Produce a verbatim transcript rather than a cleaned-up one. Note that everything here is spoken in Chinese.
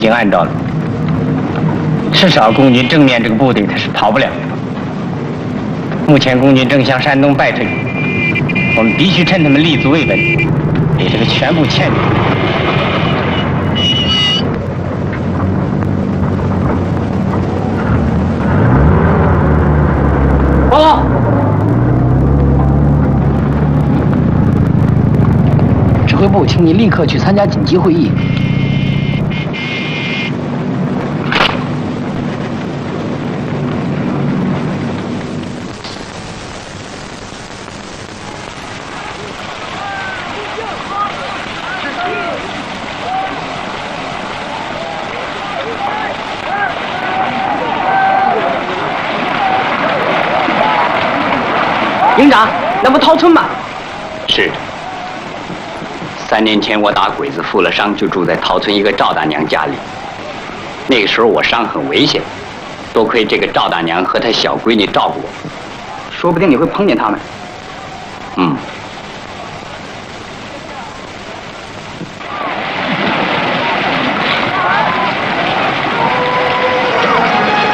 已经按到了，至少共军正面这个部队他是跑不了的。目前共军正向山东败退，我们必须趁他们立足未稳，给这个全部歼灭。报告。 指挥部，请你立刻去参加紧急会议。营长，那不陶村吗？ 是的。 三年前我打鬼子负了伤，就住在陶村一个赵大娘家里。那个时候我伤很危险，多亏这个赵大娘和她小闺女照顾我。 说不定你会碰见他们。 嗯。